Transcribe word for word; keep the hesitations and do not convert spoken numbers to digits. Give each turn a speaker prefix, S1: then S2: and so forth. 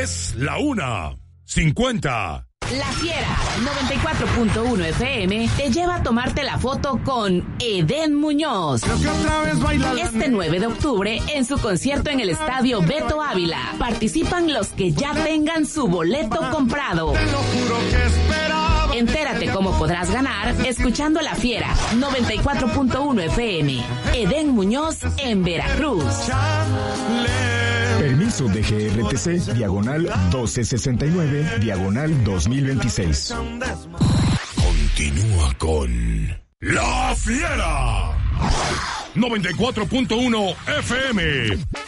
S1: Es la una cincuenta.
S2: La Fiera noventa y cuatro punto uno F M te lleva a tomarte la foto con Edén Muñoz. Este nueve de octubre en su concierto en el Estadio Beto Ávila. Participan los que ya tengan su boleto comprado. Entérate cómo podrás ganar escuchando La Fiera noventa y cuatro punto uno F M. Edén Muñoz en Veracruz.
S3: Permiso de G R T C, diagonal doce sesenta y nueve, diagonal dos mil veintiséis.
S1: Continúa con La Fiera noventa y cuatro punto uno F M.